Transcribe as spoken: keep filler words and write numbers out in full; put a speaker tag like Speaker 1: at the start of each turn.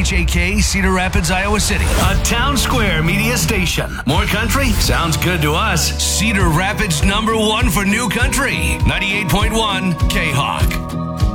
Speaker 1: H A K, Cedar Rapids, Iowa City. A Town Square media station. More country? Sounds good to us. Cedar Rapids number one for new country. ninety-eight point one K-Hawk.